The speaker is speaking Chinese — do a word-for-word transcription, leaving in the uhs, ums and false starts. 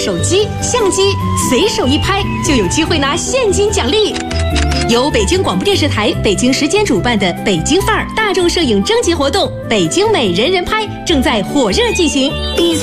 手机、相机，随手一拍就有机会拿现金奖励。由北京广播电视台北京时间主办的北京范儿大众摄影征集活动“北京美人人拍”正在火热进行。